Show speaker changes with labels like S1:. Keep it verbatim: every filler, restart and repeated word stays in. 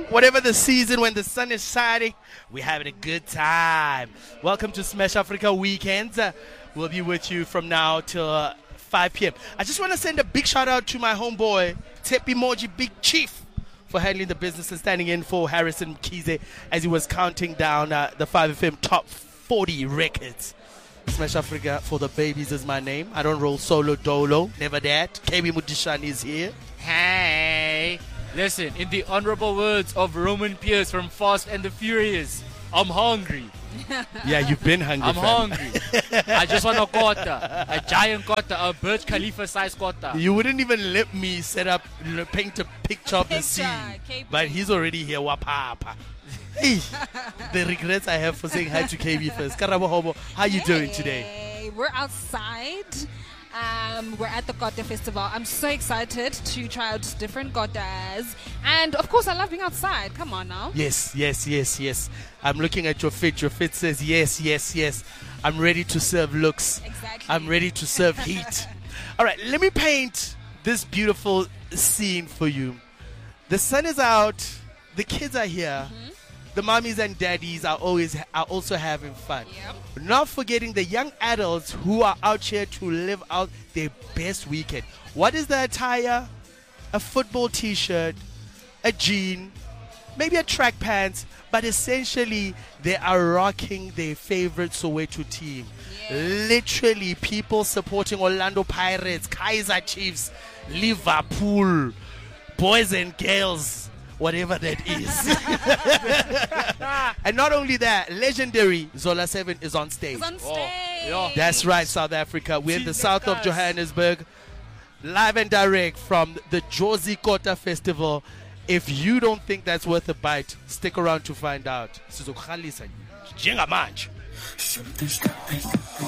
S1: whatever the season, when the sun is shining, we're having a good time. Welcome to Smash Africa Weekends. Uh, we'll be with you from now till uh, five p.m. I just want to send a big shout out to my homeboy, Tepi Moji Big Chief, for handling the business and standing in for Harrison Mkhize as he was counting down uh, the five F M top forty records. Smash Africa for the babies is my name. I don't roll solo dolo. Never that. K B Mudishani is here.
S2: Hey. Listen, in the honorable words of Roman Pierce from Fast and the Furious, I'm hungry.
S1: Yeah, you've been hungry.
S2: I'm
S1: fam.
S2: hungry. I just want a quota. A giant quota. A Burj Khalifa size quota.
S1: You wouldn't even let me set up, you know, paint a picture of the
S3: Picture,
S1: scene.
S3: K B.
S1: But he's already here. Wapapa. Hey, the regrets I have for saying hi to K B first. Karabo Hobo, how you doing today?
S3: Hey, we're outside. Um, we're at the Kota Festival. I'm so excited to try out different kotas. And of course, I love being outside. Come on now.
S1: Yes, yes, yes, yes. I'm looking at your fit. Your fit says yes, yes, yes. I'm ready to serve looks.
S3: Exactly.
S1: I'm ready to serve heat. All right, let me paint this beautiful scene for you. The sun is out. The kids are here.
S3: Mm-hmm.
S1: The mommies and daddies are always are also having fun.
S3: Yep.
S1: Not forgetting the young adults who are out here to live out their best weekend. What is the attire? A football t-shirt, a jean, maybe a track pants, but essentially they are rocking their favorite Soweto team.
S3: Yeah.
S1: Literally people supporting Orlando Pirates, Kaizer Chiefs, Liverpool, boys and girls, whatever that is. And not only that, legendary Zola seven is on stage.
S3: It's on stage.
S2: Oh, yeah.
S1: That's right, South Africa. We're in the
S2: Jesus
S1: south of
S2: Christ.
S1: Johannesburg, live and direct from the Jozi Kota Festival. If you don't think that's worth a bite, stick around to find out. Sizokhalisa njengamanje.